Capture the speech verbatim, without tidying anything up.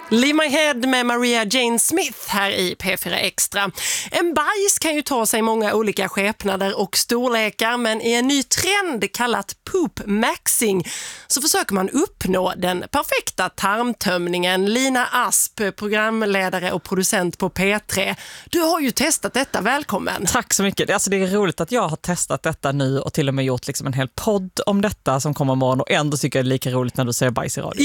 Leave My Head med Maria Jane Smith här i P fyra Extra. En bajs kan ju ta sig många olika skepnader och storlekar, men i en ny trend kallat poop maxing så försöker man uppnå den perfekta tarmtömningen. Lina Asp, programledare och producent på P tre. Du har ju testat detta, välkommen. Tack så mycket. Alltså, det är roligt att jag har testat detta nu och till och med gjort liksom en hel podd om detta som kommer imorgon, och ändå tycker jag det är lika roligt när du säger bajs i radio.